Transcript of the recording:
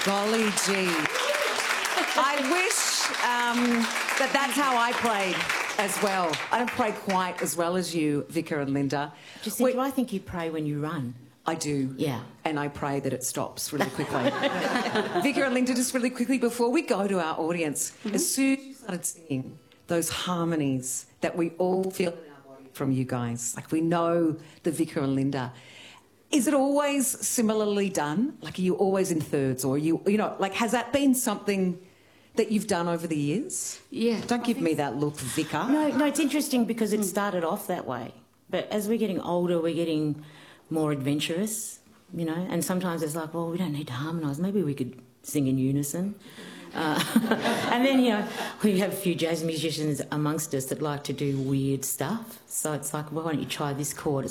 Golly gee. I wish that's how I played as well. I don't pray quite as well as you, Vicar and Linda. Do I think you pray when you run? I do. Yeah. And I pray that it stops really quickly. Vicar and Linda, just really quickly before we go to our audience, as soon as you started singing those harmonies that we all feel in our body from you guys, like we know the Vicar and Linda, is it always similarly done? Like, are you always in thirds, or has that been something that you've done over the years? Yeah. Don't give me that look, Vicar. No, it's interesting because it started off that way. But as we're getting older, we're getting more adventurous, and sometimes it's like, well, we don't need to harmonise. Maybe we could sing in unison. And then, we have a few jazz musicians amongst us that like to do weird stuff. So it's like, well, why don't you try this chord?